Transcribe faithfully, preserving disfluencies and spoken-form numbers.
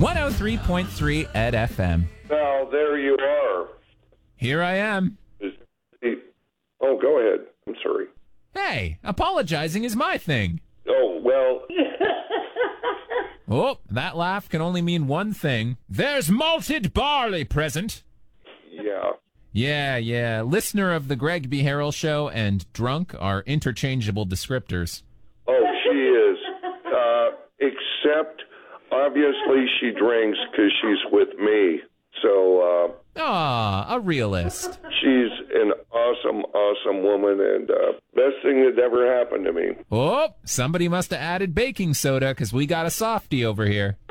one oh three point three Ed F M. Now, there you are. Here I am. Is he, oh, go ahead. I'm sorry. Hey, apologizing is my thing. Oh, well. Oh, that laugh can only mean one thing. There's malted barley present. Yeah. Yeah, yeah. Listener of the Greg B. Harrell Show and drunk are interchangeable descriptors. Oh, she is. Uh, except, obviously, she drinks because she's with me. So, uh... Ah, a realist. She's an awesome, awesome woman, and uh, best thing that ever happened to me. Oh, somebody must have added baking soda because we got a softie over here.